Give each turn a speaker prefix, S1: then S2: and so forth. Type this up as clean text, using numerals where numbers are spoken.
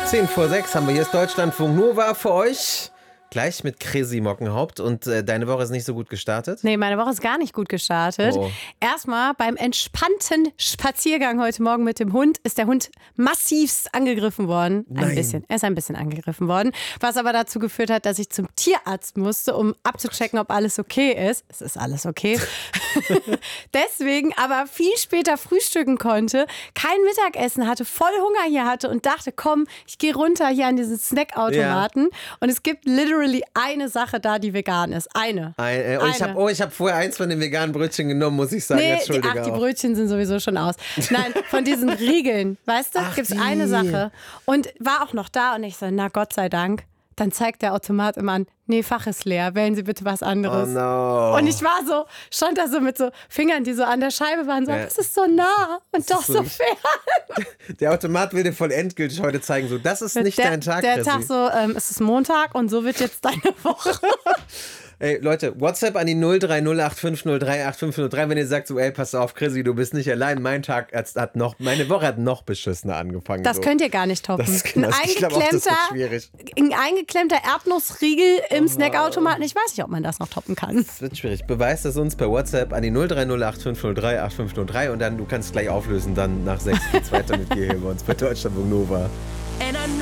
S1: 10:10 haben wir. Hier ist Deutschlandfunk Nova für euch. Gleich mit Chrissy Mockenhaupt. Und deine Woche ist nicht so gut gestartet?
S2: Nee, meine Woche ist gar nicht gut gestartet.
S1: Oh.
S2: Erstmal beim entspannten Spaziergang heute Morgen mit dem Hund ist der Hund massivst angegriffen worden.
S1: Nein.
S2: Er ist ein bisschen angegriffen worden. Was aber dazu geführt hat, dass ich zum Tierarzt musste, um abzuchecken, ob alles okay ist. Es ist alles okay. Deswegen aber viel später frühstücken konnte, kein Mittagessen hatte, voll Hunger hier hatte und dachte, komm, ich gehe runter hier an diesen Snackautomaten. Ja. Und es gibt literally eine Sache da, die vegan ist. Eine.
S1: Ich hab vorher eins von den veganen Brötchen genommen, muss ich sagen.
S2: Nee, die Brötchen sind sowieso schon aus. Nein, von diesen Riegeln, weißt du, gibt es eine Sache. Und war auch noch da und ich so, na Gott sei Dank. Dann zeigt der Automat immer an, nee, Fach ist leer, wählen Sie bitte was anderes.
S1: Oh no.
S2: Und ich war so, stand da so mit so Fingern, die so an der Scheibe waren, so, das ist so nah und doch so fern.
S1: Der Automat will dir voll endgültig heute zeigen, so, das ist nicht dein Tag,
S2: Der
S1: Chrissy.
S2: Tag so, es ist Montag und so wird jetzt deine Woche.
S1: Ey, Leute, WhatsApp an die 03085038503, wenn ihr sagt so, ey, pass auf, Chrissy, du bist nicht allein, meine Woche hat noch beschissener angefangen.
S2: Das
S1: so.
S2: könnt ihr gar nicht toppen.
S1: Ich glaube auch, das wird schwierig.
S2: Ein eingeklemmter Erdnussriegel im Snackautomaten, ich weiß nicht, ob man das noch toppen kann.
S1: Das wird schwierig. Beweist das uns per WhatsApp an die 03085038503 und dann, du kannst gleich auflösen, dann nach 6 geht's weiter mit Gehebe bei uns bei Deutschlandfunk Nova.